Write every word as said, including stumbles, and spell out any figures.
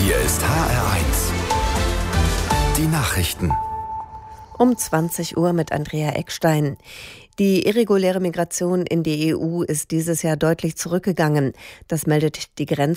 Hier ist H R eins. Die Nachrichten. Um zwanzig Uhr mit Andrea Eckstein. Die irreguläre Migration in die E U ist dieses Jahr deutlich zurückgegangen. Das meldet die Grenz